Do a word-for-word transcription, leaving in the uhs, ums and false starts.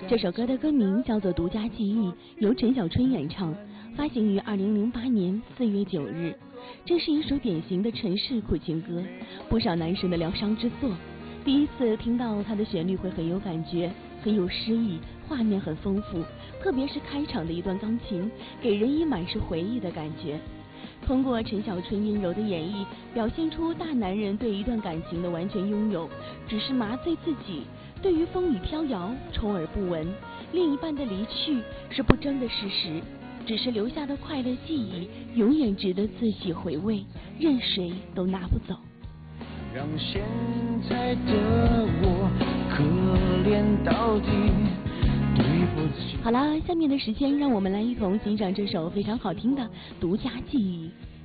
这首歌的歌名叫做《独家记忆》，由陈小春演唱，发行于二零零八年四月九日。这是一首典型的城市苦情歌，不少男生的疗伤之作。第一次听到它的旋律会很有感觉，很有诗意，画面很丰富，特别是开场的一段钢琴，给人以满是回忆的感觉。通过陈小春阴柔的演绎，表现出大男人对一段感情的完全拥有，只是麻醉自己，对于风雨飘摇充耳不闻，另一半的离去是不争的事实，只是留下的快乐记忆永远值得自己回味，任谁都拿不走。 让现在的我可怜到底，对不起。 好了，下面的时间让我们来一同欣赏这首非常好听的《独家记忆》。